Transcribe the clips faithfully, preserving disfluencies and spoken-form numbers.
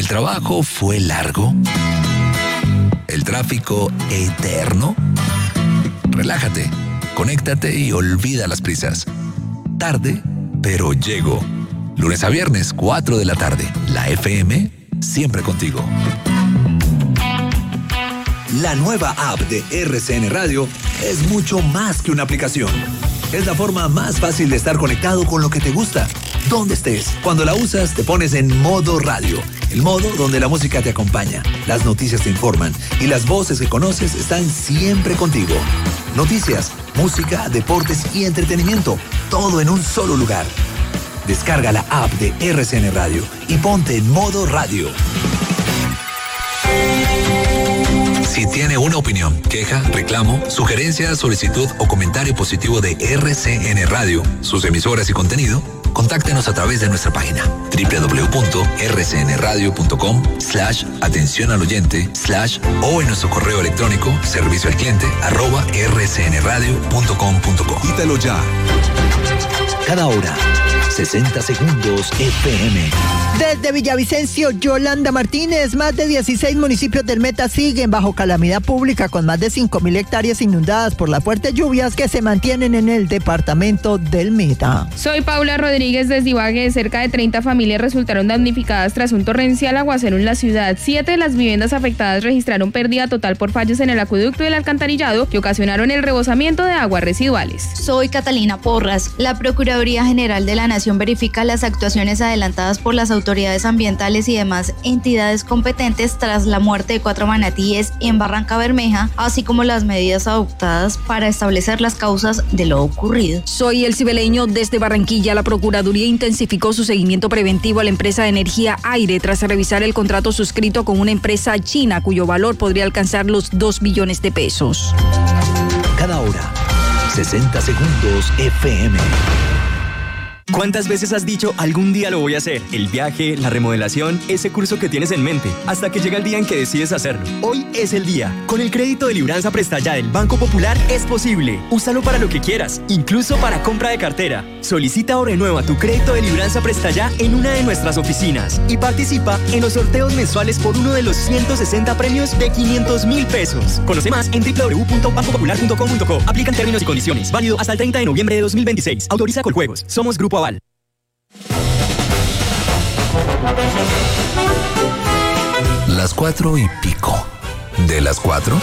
¿El trabajo fue largo? ¿El tráfico eterno? Relájate, conéctate y olvida las prisas. Tarde, pero llego. Lunes a viernes, cuatro de la tarde. La F M, siempre contigo. La nueva app de R C N Radio es mucho más que una aplicación. Es la forma más fácil de estar conectado con lo que te gusta. Donde estés, cuando la usas, te pones en modo radio. El modo donde la música te acompaña, las noticias te informan y las voces que conoces están siempre contigo. Noticias, música, deportes y entretenimiento, todo en un solo lugar. Descarga la app de R C N Radio y ponte en modo radio. Si tiene una opinión, queja, reclamo, sugerencia, solicitud o comentario positivo de R C N Radio, sus emisoras y contenido, contáctenos a través de nuestra página doble u doble u doble u punto r c n radio punto com slash atención al oyente slash o en nuestro correo electrónico servicio al cliente arroba r c n radio punto com punto co. Quítalo ya. Cada hora, sesenta segundos F M. Desde Villavicencio, Yolanda Martínez, más de dieciséis municipios del Meta siguen bajo calamidad pública con más de cinco mil hectáreas inundadas por las fuertes lluvias que se mantienen en el departamento del Meta. Soy Paula Rodríguez desde Ibagué. Cerca de treinta familias resultaron damnificadas tras un torrencial aguacero en la ciudad. Siete de las viviendas afectadas registraron pérdida total por fallos en el acueducto y el alcantarillado que ocasionaron el rebosamiento de aguas residuales. Soy Catalina Porras. La Procuraduría General de la Nación verifica las actuaciones adelantadas por las autoridades autoridades ambientales y demás entidades competentes tras la muerte de cuatro manatíes en Barranca Bermeja, así como las medidas adoptadas para establecer las causas de lo ocurrido. Soy El Cibeleño desde Barranquilla. La Procuraduría intensificó su seguimiento preventivo a la empresa de energía Aire tras revisar el contrato suscrito con una empresa china cuyo valor podría alcanzar los dos billones de pesos. Cada hora, sesenta segundos F M. ¿Cuántas veces has dicho algún día lo voy a hacer? El viaje, la remodelación, ese curso que tienes en mente, hasta que llega el día en que decides hacerlo. Hoy es el día. Con el crédito de Libranza Presta Ya del Banco Popular es posible. Úsalo para lo que quieras, incluso para compra de cartera. Solicita o renueva tu crédito de Libranza Presta Ya en una de nuestras oficinas y participa en los sorteos mensuales por uno de los ciento sesenta premios de quinientos mil pesos. Conoce más en doble u doble u doble u punto banco popular punto com punto co. Aplican términos y condiciones. Válido hasta el treinta de noviembre de dos mil veintiséis. Autoriza Coljuegos. Somos Grupo Aval. Las cuatro y pico. ¿De las cuatro?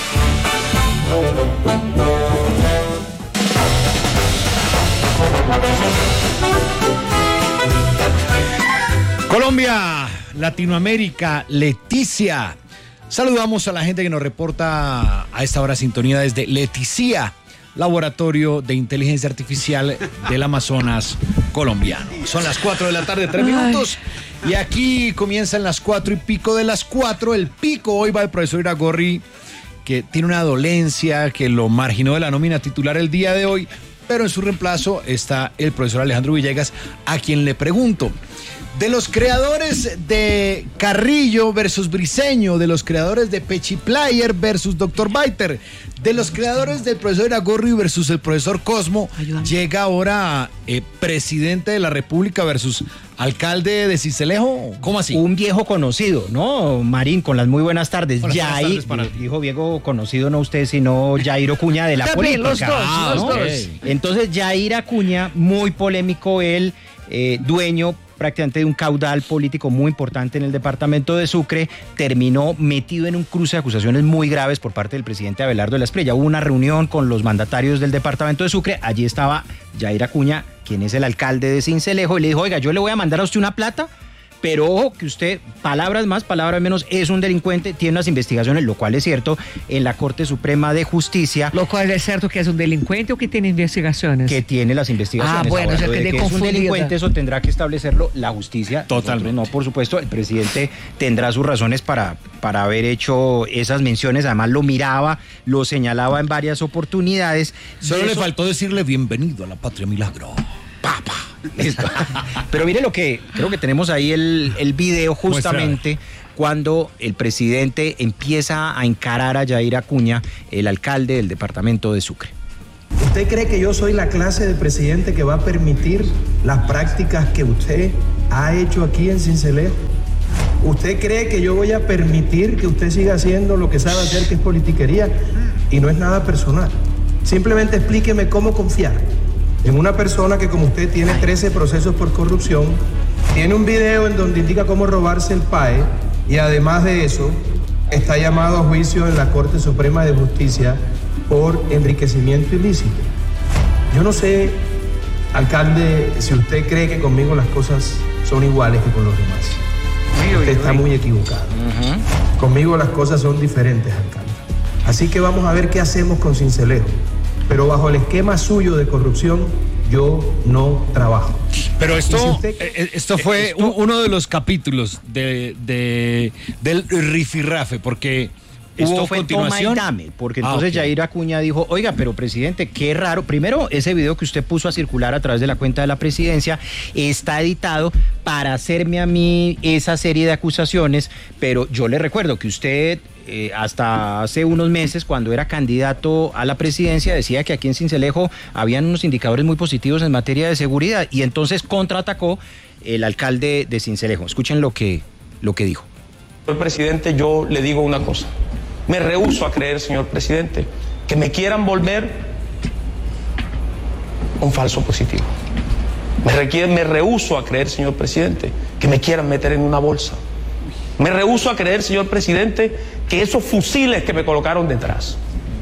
Colombia, Latinoamérica, Leticia. Saludamos a la gente que nos reporta a esta hora sintonía desde Leticia, Laboratorio de Inteligencia Artificial del Amazonas colombiano. Son las cuatro de la tarde, tres minutos. Y aquí comienzan las cuatro y pico de las cuatro. El pico hoy va el profesor Iragorri, que tiene una dolencia que lo marginó de la nómina titular el día de hoy, pero en su reemplazo está el profesor Alejandro Villegas, a quien le pregunto. De los creadores de Carrillo versus Briseño, de los creadores de Pechi Player versus doctor Baiter, de los creadores del profesor Iragorri versus el profesor Cosmo, Ayúdame. Llega ahora eh, presidente de la República versus alcalde de Sincelejo. ¿Cómo así? Un viejo conocido, ¿no? Marín, con las muy buenas tardes. Buenas Yair, tardes para... dijo viejo conocido, no usted, sino Yair Acuña de la política. Los dos, ah, los ¿no? dos. Entonces, Yair Acuña, muy polémico él, eh, dueño prácticamente de un caudal político muy importante en el departamento de Sucre, terminó metido en un cruce de acusaciones muy graves por parte del presidente Abelardo de la Espriella. Hubo una reunión con los mandatarios del departamento de Sucre, allí estaba Yair Acuña, quien es el alcalde de Sincelejo, y le dijo, oiga, yo le voy a mandar a usted una plata, pero ojo que usted, palabras más, palabras menos, es un delincuente, tiene unas investigaciones, lo cual es cierto, en la Corte Suprema de Justicia. Lo cual es cierto que es un delincuente o que tiene investigaciones. Que tiene las investigaciones. Ah, bueno, o sea, de que que es un delincuente, eso tendrá que establecerlo la justicia. Totalmente. Nosotros no, por supuesto, el presidente tendrá sus razones para, para haber hecho esas menciones, además lo miraba, lo señalaba en varias oportunidades. Solo de le eso... faltó decirle bienvenido a la Patria Milagro. Papa. Pero mire lo que, creo que tenemos ahí el, el video justamente Muestra. Cuando el presidente empieza a encarar a Yair Acuña, el alcalde del departamento de Sucre. ¿Usted cree que yo soy la clase de presidente que va a permitir las prácticas que usted ha hecho aquí en Sincelejo? ¿Usted cree que yo voy a permitir que usted siga haciendo lo que sabe hacer, que es politiquería? Y no es nada personal. Simplemente explíqueme cómo confiar en una persona que, como usted, tiene trece procesos por corrupción, tiene un video en donde indica cómo robarse el P A E y además de eso está llamado a juicio en la Corte Suprema de Justicia por enriquecimiento ilícito. Yo no sé, alcalde, si usted cree que conmigo las cosas son iguales que con los demás. Usted está muy equivocado. Uh-huh. Conmigo las cosas son diferentes, alcalde. Así que vamos a ver qué hacemos con Sincelejo. Pero bajo el esquema suyo de corrupción, yo no trabajo. Pero esto, si usted, eh, esto fue esto, uno de los capítulos de, de, del rifirrafe, porque esto hubo fue continuación. Toma y dame, porque entonces ah, okay. Yair Acuña dijo, oiga, pero presidente, qué raro. Primero, ese video que usted puso a circular a través de la cuenta de la presidencia está editado para hacerme a mí esa serie de acusaciones, pero yo le recuerdo que usted eh, hasta hace unos meses, cuando era candidato a la presidencia, decía que aquí en Sincelejo habían unos indicadores muy positivos en materia de seguridad, y entonces contraatacó el alcalde de Sincelejo. Escuchen lo que, lo que dijo. Señor presidente, yo le digo una cosa. Me rehúso a creer, señor presidente, que me quieran volver un falso positivo. Me, requiere, me rehúso a creer, señor presidente, que me quieran meter en una bolsa. Me rehúso a creer, señor presidente, que esos fusiles que me colocaron detrás,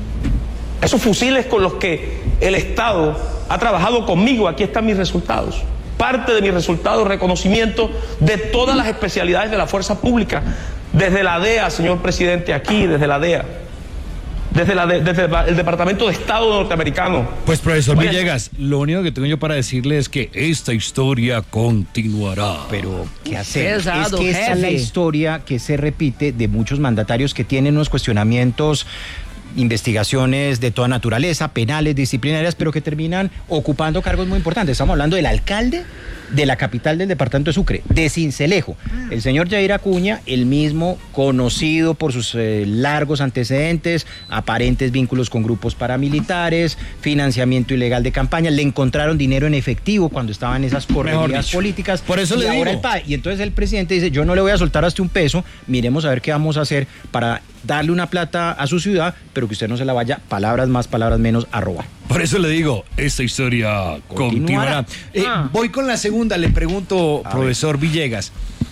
esos fusiles con los que el Estado ha trabajado conmigo, aquí están mis resultados. Parte de mis resultados, reconocimiento de todas las especialidades de la fuerza pública, desde la D E A, señor presidente, aquí, desde la D E A, desde, la de, desde el Departamento de Estado norteamericano. Pues, profesor Oye, Villegas, lo único que tengo yo para decirle es que esta historia continuará. Pero, ¿qué hacer? Es que esta es la historia que se repite de muchos mandatarios que tienen unos cuestionamientos, investigaciones de toda naturaleza, penales, disciplinarias, pero que terminan ocupando cargos muy importantes. Estamos hablando del alcalde de la capital del departamento de Sucre, de Sincelejo, el señor Yair Acuña, el mismo conocido por sus eh, largos antecedentes, aparentes vínculos con grupos paramilitares, financiamiento ilegal de campaña, le encontraron dinero en efectivo cuando estaban esas correrías políticas. Por eso y le ahora digo. El P A E, y entonces el presidente dice, yo no le voy a soltar hasta un peso, miremos a ver qué vamos a hacer para darle una plata a su ciudad, pero que usted no se la vaya, palabras más, palabras menos, a robar. Por eso le digo, esta historia continuará. continuará. Eh, ah. Voy con la segunda, le pregunto, a profesor ver. Villegas,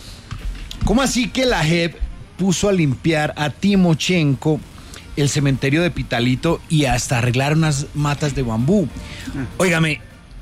¿cómo así que la J E P puso a limpiar a Timochenko el cementerio de Pitalito y hasta arreglar unas matas de bambú? Ah. Óigame,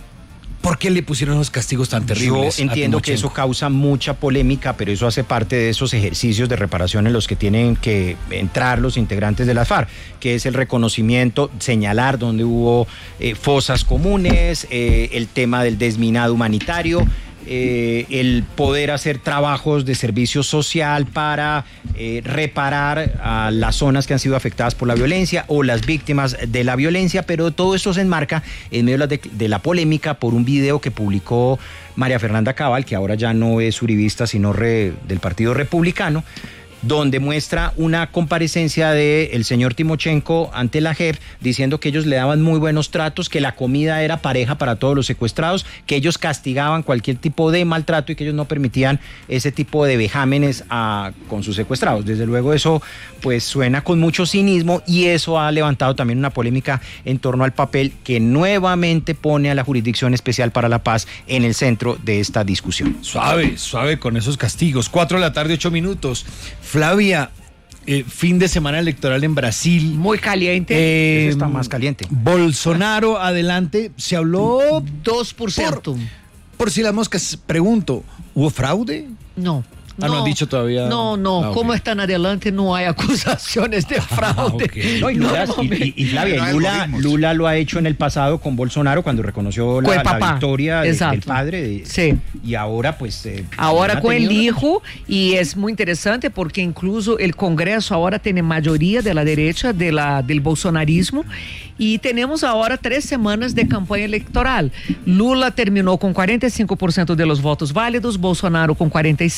¿por qué le pusieron los castigos tan terribles? Yo entiendo que eso causa mucha polémica, pero eso hace parte de esos ejercicios de reparación en los que tienen que entrar los integrantes de la FARC, que es el reconocimiento, señalar dónde hubo eh, fosas comunes, eh, el tema del desminado humanitario, eh, el poder hacer trabajos de servicio social para eh, reparar a las zonas que han sido afectadas por la violencia o las víctimas de la violencia, pero todo esto se enmarca en medio de la, de la polémica por un video que publicó María Fernanda Cabal, que ahora ya no es uribista sino re, del Partido Republicano, donde muestra una comparecencia del señor Timochenko ante la J E P diciendo que ellos le daban muy buenos tratos, que la comida era pareja para todos los secuestrados, que ellos castigaban cualquier tipo de maltrato y que ellos no permitían ese tipo de vejámenes a, con sus secuestrados. Desde luego eso pues suena con mucho cinismo y eso ha levantado también una polémica en torno al papel que nuevamente pone a la Jurisdicción Especial para la Paz en el centro de esta discusión. Suave, suave con esos castigos. Cuatro de la tarde, ocho minutos. Flavia, eh, fin de semana electoral en Brasil. Muy caliente. Eh, Eso está más caliente. Bolsonaro, adelante. Se habló... dos por ciento. Por, por si las moscas, pregunto, ¿hubo fraude? No. Ah, no, no han dicho todavía. No, no, ah, okay. Como están adelante no hay acusaciones de fraude. Ah, okay. No, y, Lula, no, y, y, y Flavia, y Lula, Lula lo ha hecho en el pasado con Bolsonaro cuando reconoció la, la victoria de, del padre. De, sí. Y ahora pues... Eh, ahora con el hijo, y es muy interesante porque incluso el Congreso ahora tiene mayoría de la derecha de la, del bolsonarismo y tenemos ahora tres semanas de campaña electoral. Lula terminó con cuarenta y cinco por ciento de los votos válidos, Bolsonaro con cuarenta y siete por ciento,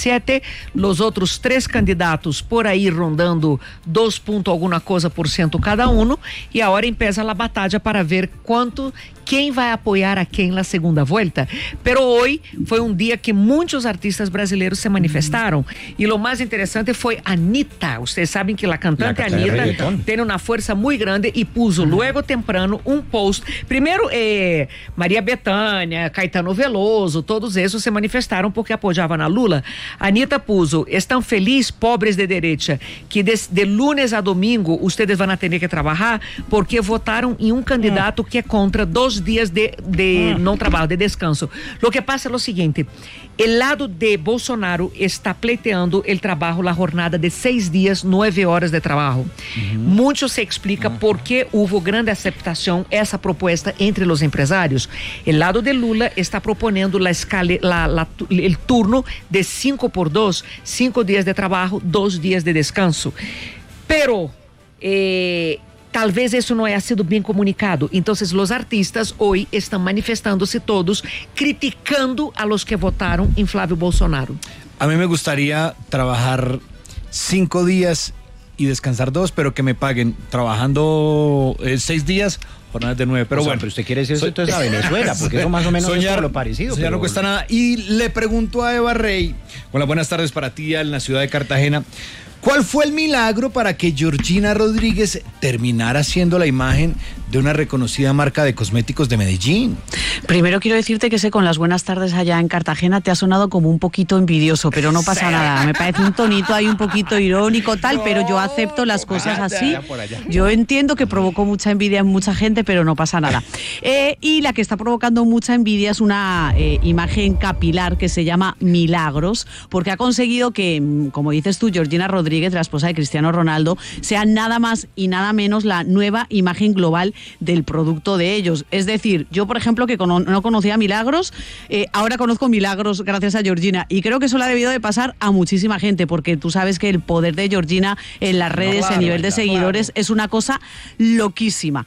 los otros tres candidatos por ahí rondando dos puntos alguna cosa por ciento cada uno, y ahora empieza la batalla para ver cuánto, quién va a apoyar a quién en la segunda vuelta. Pero hoy fue un día que muchos artistas brasileños se manifestaron, y lo más interesante fue Anitta. Ustedes saben que la cantante, la cantante Anitta tiene una fuerza muy grande y puso luego temprano un post. Primero eh, María Bethânia, Caetano Veloso, todos esos se manifestaron porque apoyaban a Lula. Anitta puso: están felices, pobres de derecha, que de, de lunes a domingo ustedes van a tener que trabajar porque votaron en un candidato que es contra dos días de, de no trabajo, de descanso. Lo que pasa es lo siguiente: el lado de Bolsonaro está pleiteando el trabajo, la jornada de seis días, nueve horas de trabajo. Uh-huh. Mucho se explica uh-huh. por qué hubo grande aceptación esa propuesta entre los empresarios. El lado de Lula está proponiendo la escala, la, la, el turno de cinco por dos, cinco días de trabajo, dos días de descanso. Pero eh, tal vez eso no haya sido bien comunicado. Entonces los artistas hoy están manifestándose todos, criticando a los que votaron en Flávio Bolsonaro. A mí me gustaría trabajar cinco días y descansar dos, pero que me paguen trabajando eh, seis días, jornadas de nueve. Pero o sea, bueno, pero usted quiere decir eso entonces a Venezuela, porque eso más o menos soñar, es lo parecido. Ya no cuesta nada. Y le pregunto a Eva Rey, con las buenas tardes para ti en la ciudad de Cartagena, ¿cuál fue el milagro para que Georgina Rodríguez terminara siendo la imagen de una reconocida marca de cosméticos de Medellín? Primero quiero decirte que sé, con las buenas tardes allá en Cartagena te ha sonado como un poquito envidioso, pero no pasa nada. Me parece un tonito ahí un poquito irónico tal, pero yo acepto las cosas así. Yo entiendo que provocó mucha envidia en mucha gente, pero no pasa nada. Eh, y la que está provocando mucha envidia es una eh, imagen capilar que se llama Milagros, porque ha conseguido que, como dices tú, Georgina Rodríguez, la esposa de Cristiano Ronaldo, sea nada más y nada menos la nueva imagen global del producto de ellos. Es decir, yo, por ejemplo, que cono- no conocía Milagros, eh, ahora conozco Milagros gracias a Georgina, y creo que eso le ha debido de pasar a muchísima gente, porque tú sabes que el poder de Georgina en las redes, no, claro, a nivel de claro, seguidores, claro. es una cosa loquísima.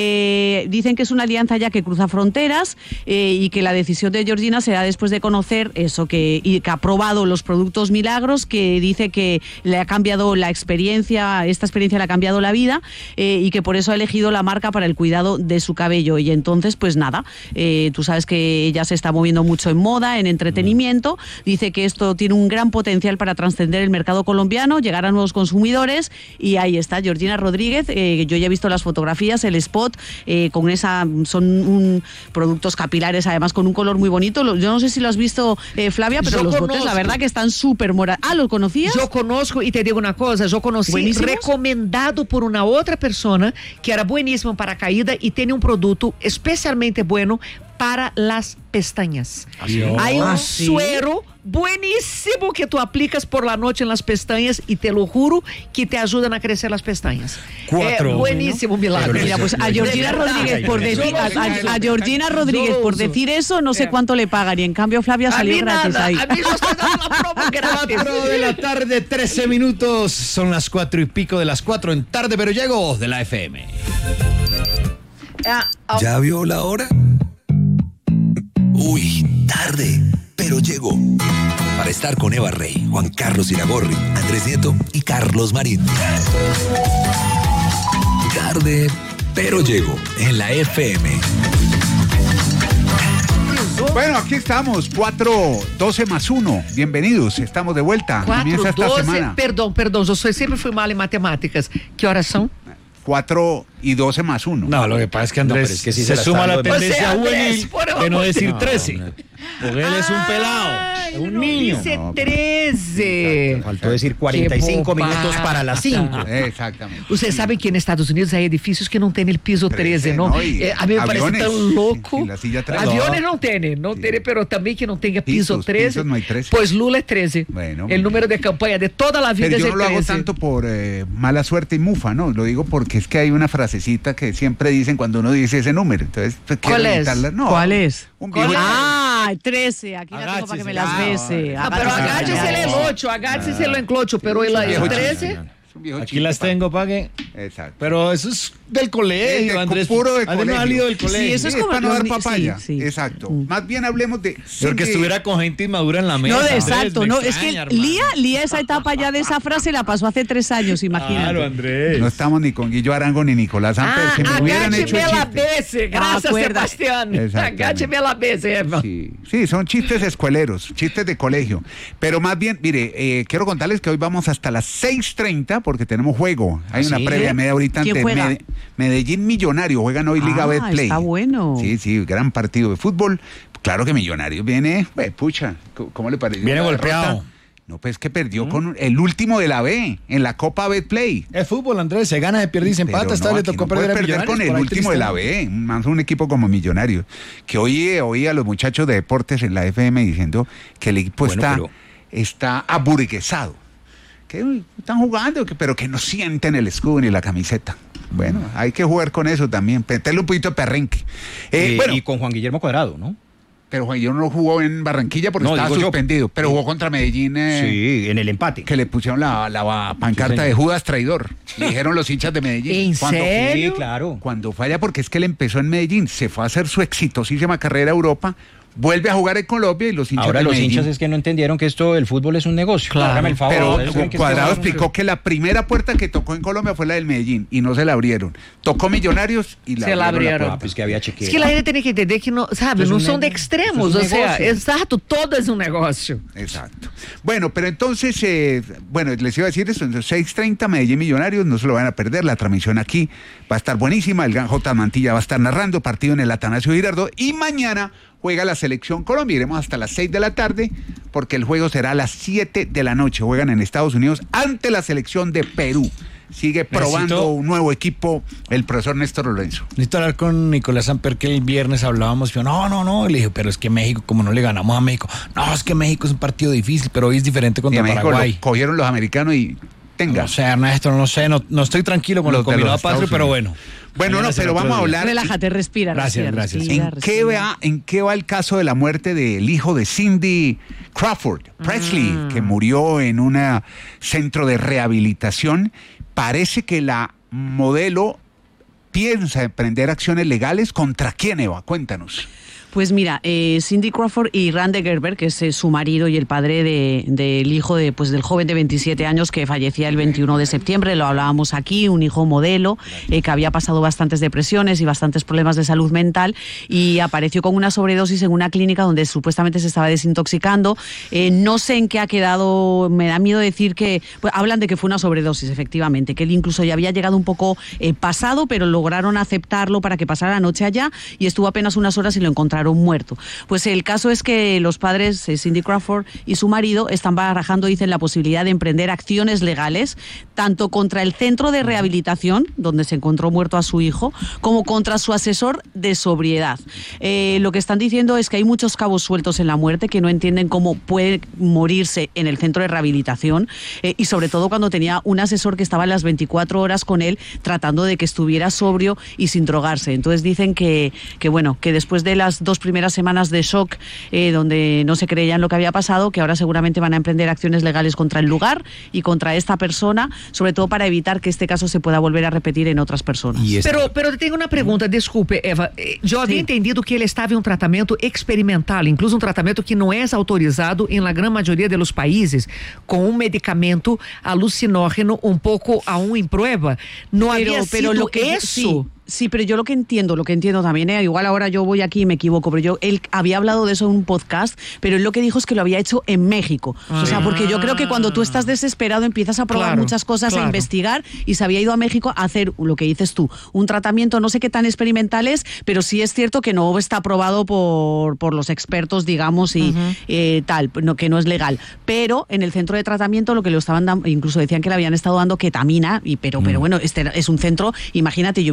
Eh, dicen que es una alianza ya que cruza fronteras, eh, y que la decisión de Georgina será después de conocer eso, que, y que ha probado los productos Milagros, que dice que le ha cambiado la experiencia, esta experiencia le ha cambiado la vida, eh, y que por eso ha elegido la marca para el cuidado de su cabello. Y entonces, pues nada, eh, tú sabes que ella se está moviendo mucho en moda, en entretenimiento, dice que esto tiene un gran potencial para trascender el mercado colombiano, llegar a nuevos consumidores, y ahí está Georgina Rodríguez. Eh, yo ya he visto las fotografías, el spot, eh, con esa, son un, productos capilares, además con un color muy bonito. Yo no sé si lo has visto, eh, Flavia, pero yo los conozco. Botes, la verdad que están súper morados. Ah, ¿lo conocías? Yo conozco, y te digo una cosa, yo conocí ¿Buenísimos? recomendado por una otra persona que era buenísimo para caída y tiene un producto especialmente bueno para las pestañas. Adiós. Hay un ah, ¿sí? suero buenísimo que tú aplicas por la noche en las pestañas y te lo juro que te ayudan a crecer las pestañas. Cuatro. Eh, buenísimo, ¿no? Milagro. Mira, pues a Georgina Rodríguez por decir a, a, a Georgina Rodríguez por decir eso, no sé cuánto le pagan, y en cambio Flavia salió gratis nada, ahí. A mí yo estoy dando la promo gratis. Cuatro de la tarde, trece minutos. Son las cuatro y pico de las cuatro en Tarde Pero Llego de la F M. ¿Ya vio la hora? Uy, tarde, pero llegó. Para estar con Eva Rey, Juan Carlos Iragorri, Andrés Nieto y Carlos Marín. Tarde, pero llegó en la F M. Bueno, aquí estamos, cuatro doce más uno. Bienvenidos, estamos de vuelta. Comienza esta semana. Perdón, perdón, yo soy, siempre fui mal en matemáticas. ¿Qué horas son? cuatro y doce más uno. No, lo que pasa es que Andrés no, es que si se, se suma la tendencia juvenil o sea, de no decir trece. No, no. Porque él es un pelado, Ay, es un no niño. Dice no, trece. Faltó decir cuarenta y cinco minutos para las cinco. Exactamente. Ustedes saben que en Estados Unidos hay edificios que no tienen el piso trece, ¿no? no y eh, a mí me aviones, parece tan loco. Y, y aviones no tienen, no sí. tienen, pero también que no tenga piso pisos, trece. Pisos no hay trece. Pues Lula es trece. Bueno, el número de campaña de toda la vida pero es yo no lo trece. hago tanto por eh, mala suerte y mufa, ¿no? Lo digo porque es que hay una frasecita que siempre dicen cuando uno dice ese número. Entonces, pues, ¿cuál es? No, ¿Cuál es? Un ¿Cuál ah, trece. Aquí la tengo para que me las bese. No, pero agáchese el ocho, agáchese el ocho, pero el trece. Aquí las tengo, pague. Exacto. Pero eso es del colegio, de, Andrés. Puro de Andrés colegio. no ha salido del colegio. Sí, eso es, sí, como para no dar papaya. Sí, sí. Exacto. Mm. Más bien hablemos de... Porque de... estuviera con gente inmadura en la mesa. No, exacto. No, es que hermano. Lía, Lía esa etapa ya de esa frase la pasó hace tres años, imagínate. Claro, Andrés. No estamos ni con Guillo Arango ni Nicolás Samper. Ah, se me hubieran hecho el la chiste. bese, gracias Acuerda. Sebastián. Agácheme la bese, Eva. Sí, sí, son chistes escueleros, chistes de colegio. Pero más bien, mire, eh, quiero contarles que hoy vamos hasta las seis treinta porque tenemos juego. Hay una ¿Sí? previa media horita ¿Quién ante juega? Mede- Medellín Millonario. Juegan hoy Liga Ah, Betplay. está bueno. Sí, sí, gran partido de fútbol. Claro que Millonarios viene, pues, pucha, ¿cómo le parece? Viene La golpeado. derrota. No, pues que perdió ¿Mm? con el último de la B en la Copa Betplay. Es fútbol, Andrés, se gana, se pierde y se empata. Pero Esta no, le aquí tocó no puede perder a perder Millonarios, con el por ahí último de la triste. B, más un equipo como Millonarios. Que hoy oí a los muchachos de deportes en la F M diciendo que el equipo Bueno, está, pero- está aburguesado. Que uy, están jugando, que- pero que no sienten el escudo ni la camiseta. Bueno, hay que jugar con eso también, meterle un poquito de perrenque. Eh, Eh, bueno, y con Juan Guillermo Cuadrado, ¿no? pero Juan Guillermo no jugó en Barranquilla porque No, estaba digo yo. suspendido, pero jugó contra Medellín. eh, Sí, en el empate. Que le pusieron la, la pancarta señor. de Judas traidor. Le dijeron los hinchas de Medellín. ¿En Cuando- serio? Sí, claro. Cuando falla, porque es que él empezó en Medellín, se fue a hacer su exitosísima carrera a Europa, vuelve a jugar en Colombia y los hinchas Ahora de los Medellín. hinchas es que no entendieron que esto, el fútbol es un negocio. Claro. Hágame el favor. Pero ellos creen que Cuadrado esto es un- explicó que la primera puerta que tocó en Colombia fue la del Medellín y no se la abrieron. Tocó Millonarios y la Se la abrieron. abrieron. Ah, pues que había chequeo. Es que la gente tiene que entender que no, sabe, Eso no es un son de nego- extremos, eso es o un sea, negocio. exacto, todo es un negocio. Exacto. Bueno, pero entonces, eh, bueno, les iba a decir eso, entonces seis treinta Medellín Millonarios, no se lo van a perder, la transmisión aquí va a estar buenísima, el gran J. Mantilla va a estar narrando, partido en el Atanasio Girardot, y mañana juega la Selección Colombia, iremos hasta las seis de la tarde, porque el juego será a las siete de la noche, juegan en Estados Unidos ante la Selección de Perú. Sigue probando Necesito- un nuevo equipo el profesor Néstor Lorenzo. Necesito hablar con Nicolás Samper, que el viernes hablábamos. Yo, no, no, no. Le dije, pero es que México, como no le ganamos a México. No, es que México es un partido difícil, pero hoy es diferente Y contra a México Paraguay. lo cogieron los americanos y tenga. No sé, Ernesto, no sé. No, no estoy tranquilo con Los el de combinado los patrio, Estados pero Unidos. bueno. Bueno, Mañana no, será pero otro vamos a día. hablar. Relájate, respira. Gracias, respira, gracias. respira, ¿En qué, respira. va, ¿En qué va el caso de la muerte del hijo de Cindy Crawford, Presley, Mm. que murió en un centro de rehabilitación? Parece que la modelo piensa emprender acciones legales. ¿Contra quién, Eva? Cuéntanos. Pues mira, eh, Cindy Crawford y Randy Gerber, que es eh, su marido y el padre de- del hijo de, pues, del joven de veintisiete años que fallecía el veintiuno de septiembre, lo hablábamos aquí, un hijo modelo eh, que había pasado bastantes depresiones y bastantes problemas de salud mental y apareció con una sobredosis en una clínica donde supuestamente se estaba desintoxicando. Eh, no sé en qué ha quedado, me da miedo decir que, pues, hablan de que fue una sobredosis, efectivamente, que él incluso ya había llegado un poco eh, pasado, pero lograron aceptarlo para que pasara la noche allá y estuvo apenas unas horas y lo encontraron muerto. Pues el caso es que los padres, eh, Cindy Crawford y su marido, están barajando, dicen, la posibilidad de emprender acciones legales, tanto contra el centro de rehabilitación, donde se encontró muerto a su hijo, como contra su asesor de sobriedad. Eh, lo que están diciendo es que hay muchos cabos sueltos en la muerte, que no entienden cómo puede morirse en el centro de rehabilitación, eh, y sobre todo cuando tenía un asesor que estaba las veinticuatro horas con él, tratando de que estuviera sobrio y sin drogarse. Entonces dicen que, que bueno, que después de las dos primeras semanas de shock, eh, donde no se creían lo que había pasado, que ahora seguramente van a emprender acciones legales contra el lugar y contra esta persona, sobre todo para evitar que este caso se pueda volver a repetir en otras personas. Pero, pero tenho uma pergunta, desculpe, Eva. Eh, Eu havia entendido que ele estava em um tratamento experimental, incluso um tratamento que não é autorizado em la gran maioria dos países, com um medicamento alucinógeno um pouco aún em prueba. Não havia sido lo que eso. sí, sí, pero yo lo que entiendo, lo que entiendo también, eh, igual ahora yo voy aquí y me equivoco, pero yo él había hablado de eso en un podcast, pero él lo que dijo es que lo había hecho en México. O sea, porque yo creo que cuando tú estás desesperado empiezas a probar Claro, muchas cosas, claro. a investigar, y se había ido a México a hacer lo que dices tú, un tratamiento, no sé qué tan experimental es, pero sí es cierto que no está aprobado por, por los expertos, digamos, y Ujú. eh, tal, no, que no es legal. Pero en el centro de tratamiento lo que lo estaban dando, incluso decían que le habían estado dando ketamina, y, pero, pero bueno, este era- es un centro, imagínate, yo he visto las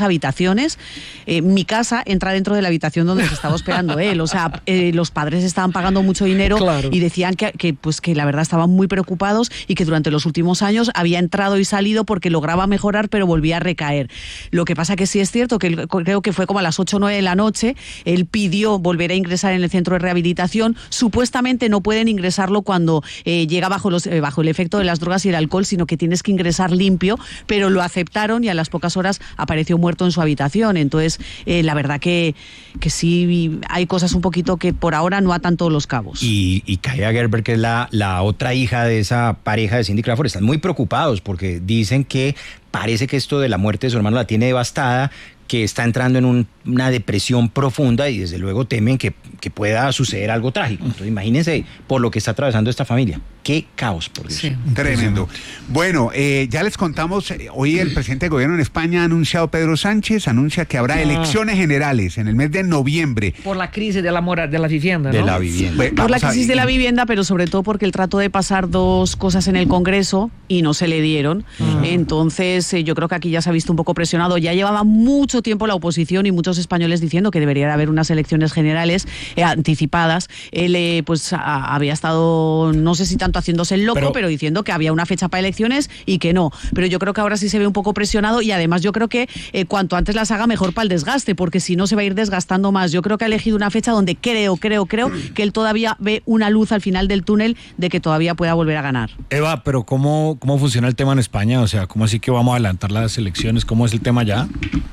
habitaciones. Eh, mi casa entra dentro de la habitación donde se estaba hospedando él. O sea, eh, los padres estaban pagando mucho dinero claro. y decían que, que, pues, que la verdad estaban muy preocupados y que durante los últimos años había entrado y salido porque lograba mejorar, pero volvía a recaer. Lo que pasa que sí es cierto que él, creo que fue como a las ocho o nueve de la noche, él pidió volver a ingresar en el centro de rehabilitación. Supuestamente no pueden ingresarlo cuando eh, llega bajo, los, eh, bajo el efecto de las drogas y el alcohol, sino que tienes que ingresar limpio, pero lo aceptaron y a las pocas horas apareció muerto en su habitación. Entonces, eh, la verdad que, que sí hay cosas un poquito que por ahora no atan todos los cabos. Y, y Kaia Gerber, que es la, la otra hija de esa pareja de Cindy Crawford, están muy preocupados porque dicen que parece que esto de la muerte de su hermano la tiene devastada, que está entrando en un, una depresión profunda y desde luego temen que, que pueda suceder algo trágico. Entonces imagínense por lo que está atravesando esta familia. Qué caos, por Dios. Sí. Tremendo. Bueno, eh, ya les contamos, eh, hoy el presidente de gobierno en España ha anunciado, Pedro Sánchez, anuncia que habrá ah. elecciones generales en el mes de noviembre. Por la crisis de la, mora, de la vivienda, ¿no? De la vivienda. Por Vamos la crisis de la vivienda, pero sobre todo porque él trató de pasar dos cosas en el Congreso y no se le dieron. Uh-huh. Entonces, eh, yo creo que aquí ya se ha visto un poco presionado. Ya llevaba mucho tiempo la oposición y muchos españoles diciendo que debería de haber unas elecciones generales eh, anticipadas. Él eh, pues a, había estado, no sé si tanto haciéndose el loco, pero, pero diciendo que había una fecha para elecciones y que no. Pero yo creo que ahora sí se ve un poco presionado y además yo creo que eh, cuanto antes las haga mejor para el desgaste, porque si no se va a ir desgastando más. Yo creo que ha elegido una fecha donde creo, creo, creo que él todavía ve una luz al final del túnel de que todavía pueda volver a ganar. Eva, pero ¿cómo, cómo funciona el tema en España? O sea, ¿cómo así que vamos a adelantar las elecciones? ¿Cómo es el tema ya?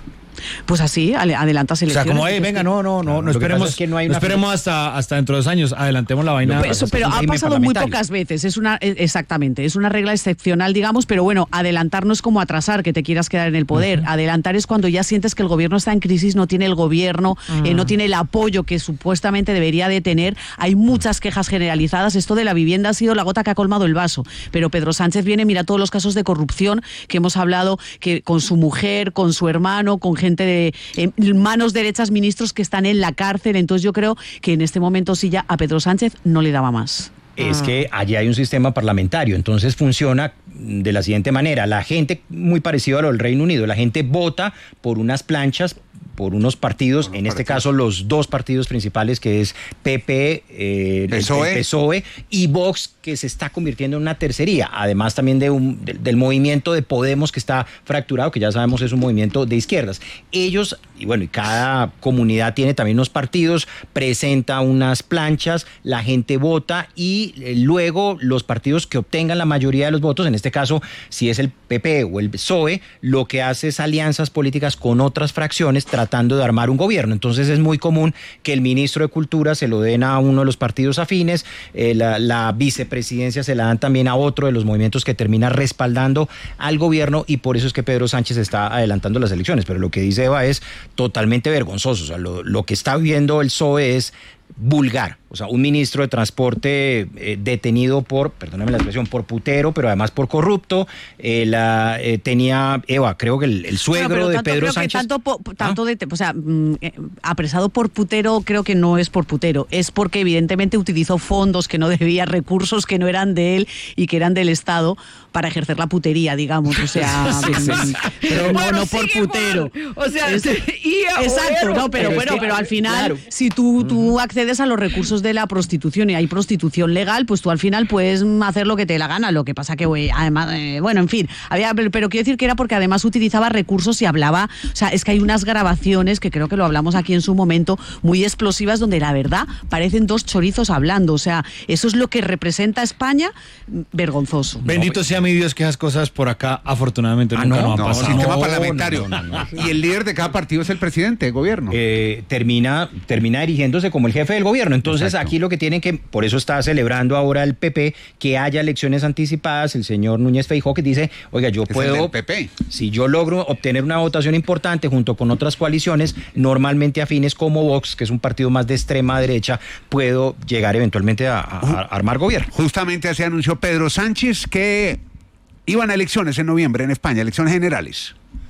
Pues así, adelantas elecciones. O sea, como, hey, venga, no, no, no, no esperemos, es que no hay una no esperemos hasta, hasta dentro de dos años, adelantemos la vaina. Pero, eso, pero ha pasado muy pocas veces, es una, exactamente, es una regla excepcional, digamos, pero bueno, adelantar no es como atrasar, que te quieras quedar en el poder. Uh-huh. Adelantar es cuando ya sientes que el gobierno está en crisis, no tiene el gobierno, uh-huh. eh, no tiene el apoyo que supuestamente debería de tener. Hay muchas quejas generalizadas, esto de la vivienda ha sido la gota que ha colmado el vaso, pero Pedro Sánchez viene, mira todos los casos de corrupción que hemos hablado, que con su mujer, con su hermano, con gente de eh, manos derechas, ministros que están en la cárcel. Entonces yo creo que en este momento sí ya a Pedro Sánchez no le daba más. Es que allí hay un sistema parlamentario, entonces funciona de la siguiente manera. La gente, muy parecido a lo del Reino Unido, la gente vota por unas planchas, por unos partidos, en este caso los dos partidos principales, que es P P, eh, P S O E. P S O E y Vox, que se está convirtiendo en una tercería, además también de un, de, del movimiento de Podemos, que está fracturado, que ya sabemos es un movimiento de izquierdas. Ellos, y bueno, y cada comunidad tiene también unos partidos, presenta unas planchas, la gente vota y eh, luego los partidos que obtengan la mayoría de los votos, en este caso, si es el P P o el P S O E, lo que hace es alianzas políticas con otras fracciones, tratando de armar un gobierno. Entonces es muy común que el ministro de Cultura se lo den a uno de los partidos afines, eh, la, la vicepresidencia se la dan también a otro de los movimientos que termina respaldando al gobierno, y por eso es que Pedro Sánchez está adelantando las elecciones. Pero lo que dice Eva es totalmente vergonzoso. O sea, lo, lo que está viendo el P S O E es vulgar. O sea, un ministro de transporte eh, detenido por, perdóname la expresión, por putero, pero además por corrupto. Eh, la, eh, tenía, Eva, creo que el, el suegro bueno, de Pedro creo Sánchez. Que tanto, po, tanto ¿Ah? de, o sea, mm, eh, apresado por putero, creo que no es por putero, es porque evidentemente utilizó fondos que no debía, recursos que no eran de él y que eran del Estado para ejercer la putería, digamos. O sea, sí, sí, sí. pero bueno, no, no por putero. Por, o sea, es, y exacto, no, pero, pero bueno, que, pero al final, claro. si tú, tú accedes a los recursos de la prostitución y hay prostitución legal, pues tú al final puedes hacer lo que te dé la gana. Lo que pasa que, wey, además, eh, bueno, en fin, había, pero, pero quiero decir que era porque además utilizaba recursos y hablaba, o sea, es que hay unas grabaciones que creo que lo hablamos aquí en su momento, muy explosivas, donde la verdad parecen dos chorizos hablando. O sea, eso es lo que representa a España, vergonzoso. Bendito sea mi Dios que esas cosas por acá afortunadamente ah, nunca no, no, no ha pasado. Sistema no, parlamentario. No, no, no. Y el líder de cada partido es el presidente del gobierno. Eh, termina, termina dirigiéndose como el jefe del gobierno. Entonces Exacto. aquí lo que tienen que, por eso está celebrando ahora el P P que haya elecciones anticipadas. El señor Núñez Feijóo que dice, oiga, yo puedo, P P. si yo logro obtener una votación importante junto con otras coaliciones, normalmente afines como Vox, que es un partido más de extrema derecha, puedo llegar eventualmente a, a, a armar gobierno. Justamente así anunció Pedro Sánchez que iban a elecciones en noviembre en España, elecciones generales.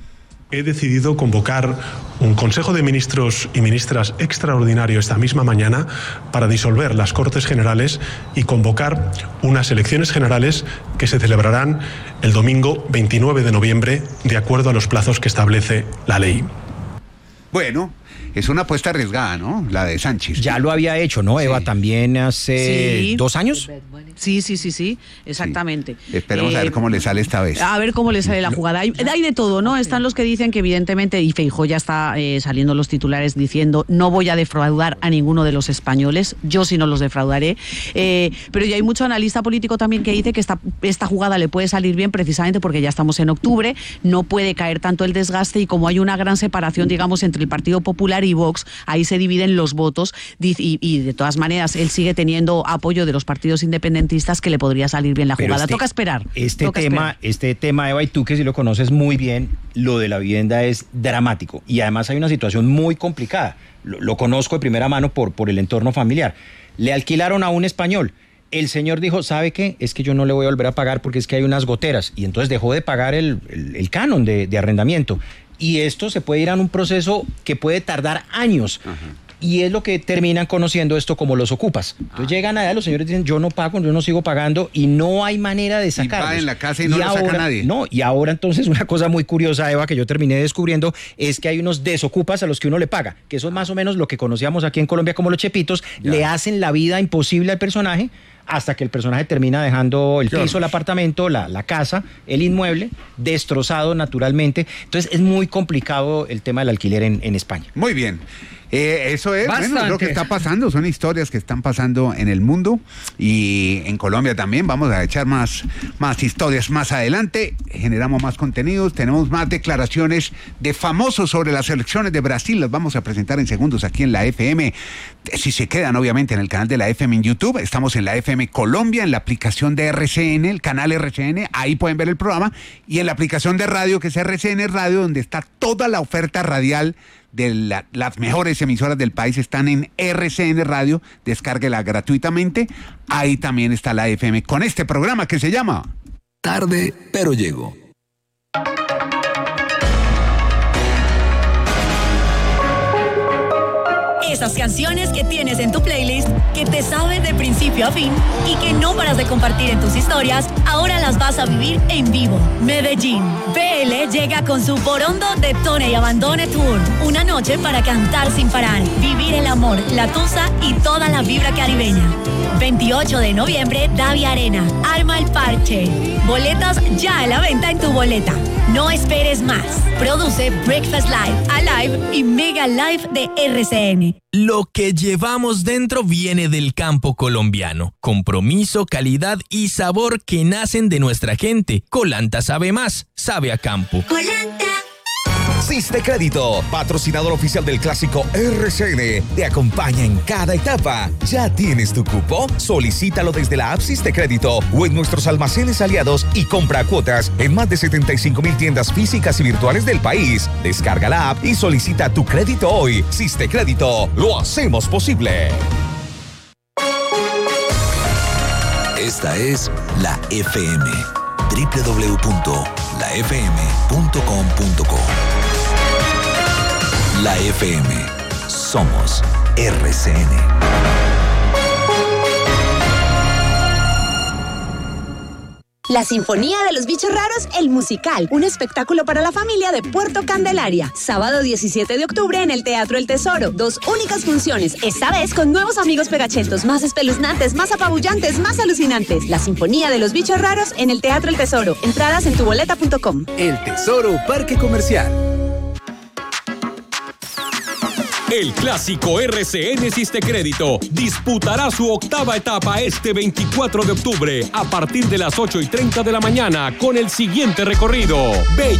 He decidido convocar un Consejo de Ministros y Ministras extraordinario esta misma mañana para disolver las Cortes Generales y convocar unas elecciones generales que se celebrarán el domingo veintinueve de noviembre, de acuerdo a los plazos que establece la ley. Bueno, es una apuesta arriesgada, ¿no? La de Sánchez. Ya lo había hecho, ¿no, Eva? Sí. También hace Sí. dos años. Sí, sí, sí, sí, exactamente. Sí. Esperemos eh, a ver cómo le sale esta vez. A ver cómo le sale la jugada. Hay, hay de todo, ¿no? Están los que dicen que evidentemente, y Feijóo ya está eh, saliendo los titulares diciendo, no voy a defraudar a ninguno de los españoles, yo sí no los defraudaré. Eh, pero ya hay mucho analista político también que dice que esta, esta jugada le puede salir bien precisamente porque ya estamos en octubre, no puede caer tanto el desgaste y como hay una gran separación, digamos, entre el Partido Popular y Vox, ahí se dividen los votos y, y de todas maneras él sigue teniendo apoyo de los partidos independentistas que le podría salir bien la jugada. Este, Toca esperar. Este Toca tema, esperar. este tema, Eva, y tú que si lo conoces muy bien, lo de la vivienda es dramático y además hay una situación muy complicada. Lo, lo conozco de primera mano por, por el entorno familiar. Le alquilaron a un español. El señor dijo, ¿sabe qué? Es que yo no le voy a volver a pagar porque es que hay unas goteras. Y entonces dejó de pagar el, el, el canon de, de arrendamiento. Y esto se puede ir a un proceso que puede tardar años. Ajá. Y es lo que terminan conociendo esto como los ocupas. Entonces ah. llegan allá, los señores dicen, yo no pago, yo no sigo pagando, y no hay manera de sacarlos. Y va en la casa y no y lo ahora, saca nadie. No, y ahora entonces una cosa muy curiosa, Eva, que yo terminé descubriendo, es que hay unos desocupas a los que uno le paga, que eso es más o menos lo que conocíamos aquí en Colombia como los chepitos, ya. Le hacen la vida imposible al personaje, hasta que el personaje termina dejando el piso, el apartamento, la, la casa, el inmueble, destrozado naturalmente. Entonces es muy complicado el tema del alquiler en, en España. Muy bien. Eh, eso es, Bastante. bueno, es lo que está pasando, son historias que están pasando en el mundo y en Colombia también. Vamos a echar más, más historias más adelante, generamos más contenidos, tenemos más declaraciones de famosos sobre las elecciones de Brasil, las vamos a presentar en segundos aquí en la F M. Si se quedan obviamente en el canal de la F M en YouTube, estamos en la F M Colombia, en la aplicación de R C N, el canal R C N, ahí pueden ver el programa, y en la aplicación de radio que es R C N Radio, donde está toda la oferta radial de la, las mejores emisoras del país están en R C N Radio, descárguela gratuitamente, ahí también está la F M con este programa que se llama Tarde, pero llego. Esas canciones que tienes en tu playlist, que te saben de principio a fin y que no paras de compartir en tus historias, ahora las vas a vivir en vivo. Medellín. B L llega con su Porondo Detone y Abandone Tour. Una noche para cantar sin parar, vivir el amor, la tusa y toda la vibra caribeña. veintiocho de noviembre, Davia Arena. Arma el parche. Boletas ya a la venta en tu boleta. No esperes más. Produce Breakfast Live, Alive y Mega Live de R C N. Lo que llevamos dentro viene del campo colombiano. Compromiso, calidad y sabor que nacen de nuestra gente. Colanta sabe más, sabe a campo. Colanta. Siste Crédito, patrocinador oficial del clásico R C N, te acompaña en cada etapa. ¿Ya tienes tu cupo? Solicítalo desde la app Siste Crédito o en nuestros almacenes aliados y compra cuotas en más de setenta y cinco mil tiendas físicas y virtuales del país. Descarga la app y solicita tu crédito hoy. Siste Crédito, lo hacemos posible. Esta es la F M. doble u doble u doble u punto la f m punto com punto co. La F M. Somos R C N. La Sinfonía de los Bichos Raros, el musical, un espectáculo para la familia de Puerto Candelaria. Sábado diecisiete de octubre en el Teatro El Tesoro. Dos únicas funciones, esta vez con nuevos amigos pegachentos, más espeluznantes, más apabullantes, más alucinantes. La Sinfonía de los Bichos Raros en el Teatro El Tesoro. Entradas en tu boleta punto com. El Tesoro Parque Comercial. El clásico R C N Siste Crédito disputará su octava etapa este veinticuatro de octubre a partir de las ocho y treinta de la mañana con el siguiente recorrido. Ve